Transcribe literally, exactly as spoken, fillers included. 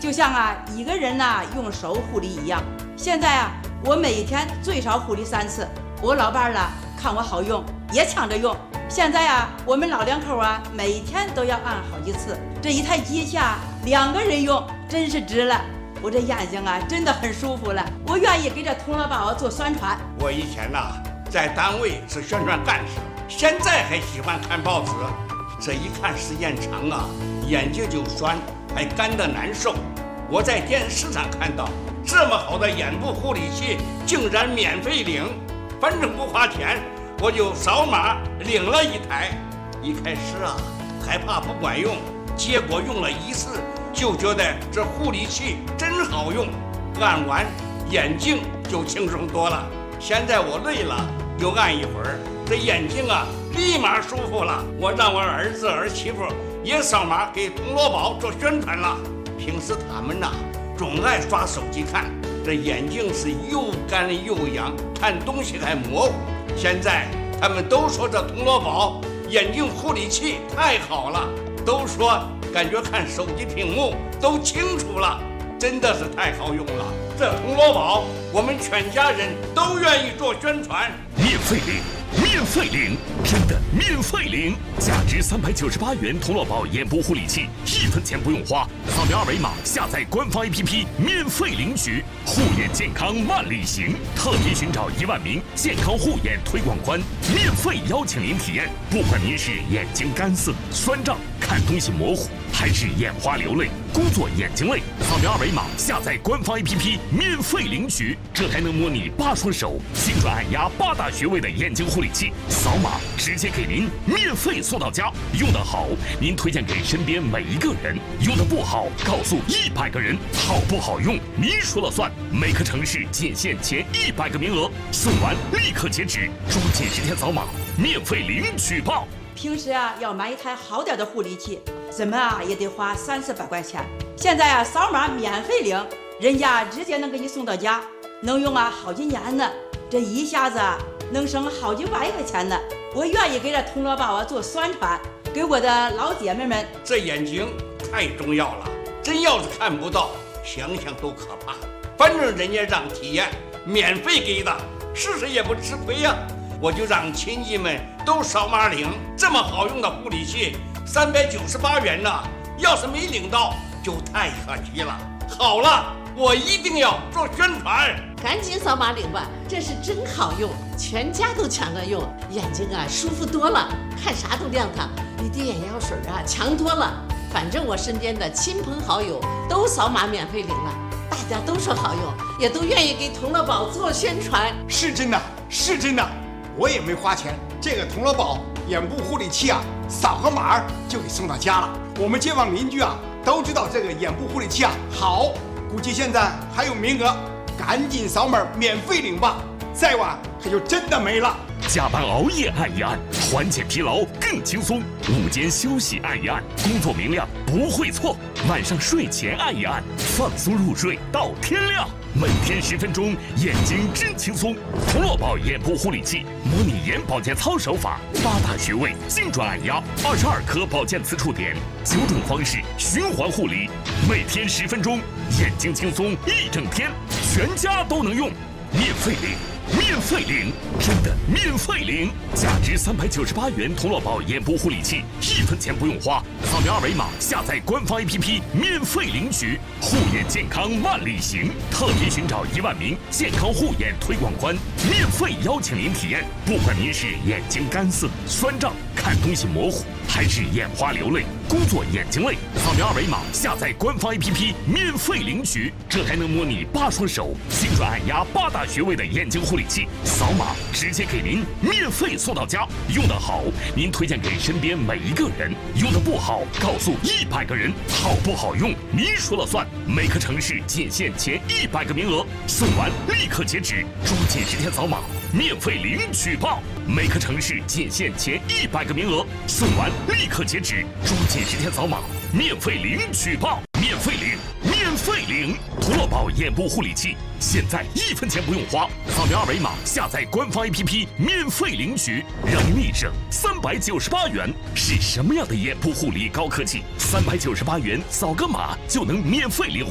就像啊一个人呐、啊、用手护理一样。现在啊，我每天最少护理三次。我老伴儿啦看我好用，也抢着用。现在啊，我们老两口啊，每天都要按好几次。这一台机器啊，两个人用真是值了。我这眼睛啊，真的很舒服了。我愿意给这童乐宝做宣传。 我以前呐、啊，在单位是宣传干事，现在还喜欢看报纸。这一看时间长啊，眼睛就酸，还干得难受。我在电视上看到这么好的眼部护理器，竟然免费领，反正不花钱，我就扫码领了一台。一开始啊，害怕不管用，结果用了一次就觉得这护理器真好用，按完眼睛就轻松多了。现在我累了又按一会儿，这眼睛啊立马舒服了。我让我儿子儿媳妇也扫码给童乐宝做宣传了。平时他们呐、啊、总爱刷手机看，这眼睛是又干又痒，看东西还模糊。现在他们都说这童乐宝眼睛护理器太好了，都说感觉看手机屏幕都清楚了，真的是太好用了。这童乐宝我们全家人都愿意做宣传。 免费领，免费领，真的免费领！价值三百九十八元童乐宝眼部护理器，一分钱不用花，扫描二维码下载官方 A P P， 免费领取。护眼健康万里行，特别寻找一万名健康护眼推广官，免费邀请您体验。不管您是眼睛干涩、酸胀、看东西模糊，还是眼花流泪、工作眼睛累，扫描二维码下载官方 A P P， 免费领取。这台能模拟八双手、精准按压八大穴位的眼睛护理器，扫码直接给您免费送到家。用得好，您推荐给身边每一个人；用得不好，告诉一百个人。好不好用，您说了算。每个城市仅限前一百个名额，送完立刻截止，抓紧时间扫码，免费领取吧。 平时啊，要买一台好点的护理器，怎么啊也得花三四百块钱。现在啊，扫码免费领，人家直接能给你送到家，能用啊好几年呢。这一下子啊，能省好几百块钱呢。我愿意给这童乐宝啊做宣传，给我的老姐妹们。 这眼睛太重要了，真要是看不到，想想都可怕。反正人家让体验，免费给的，试试也不吃亏呀、啊。我就让亲戚们都扫码领，这么好用的护理器，三百九十八元呢，要是没领到就太可惜了。好了，我一定要做宣传， 赶紧扫码领吧，这是真好用，全家都抢着用，眼睛啊舒服多了，看啥都亮堂，比滴眼药水啊强多了。反正我身边的亲朋好友都扫码免费领了，大家都说好用，也都愿意给童乐宝做宣传。 是真的，是真的。我也没花钱，这个童乐宝眼部护理器啊，扫个码就给送到家了。我们街坊邻居啊都知道这个眼部护理器啊好，估计现在还有名额，赶紧扫码免费领吧，再晚可就真的没了。 加班熬夜按一按，缓解疲劳更轻松；午间休息按一按，工作明亮不会错；晚上睡前按一按，放松入睡到天亮。每天十分钟，眼睛真轻松。童乐宝眼部护理器，模拟眼保健操手法，八大穴位精准按压，二十二颗保健磁触点，九种方式循环护理，每天十分钟，眼睛轻松一整天，全家都能用，免费领。免费领，真的免费领！价值三百九十八元童乐宝眼部护理器，一分钱不用花，扫描二维码下载官方 A P P， 免费领取。护眼健康万里行，特别寻找一万名健康护眼推广官，免费邀请您体验。不管您是眼睛干涩、酸胀、看东西模糊，还是眼花流泪、工作眼睛累，扫描二维码下载官方 A P P， 免费领取。这台能模拟八双手、精准按压八大穴位的眼睛护理器，扫码直接给您免费送到家。用得好，您推荐给身边每一个人；用得不好，告诉一百个人。好不好用，您说了算。每个城市仅限前一百个名额，送完立刻截止，抓紧时间扫码，免费领取吧。每个城市仅限前一百个名额，送完立刻截止，抓紧时间扫码，免费领取吧。免费领，免费领！童乐宝眼部护理器，现在一分钱不用花，扫描二维码下载官方 A P P， 免费领取，让您立省三百九十八元。是什么样的眼部护理高科技？三百九十八元扫个码就能免费领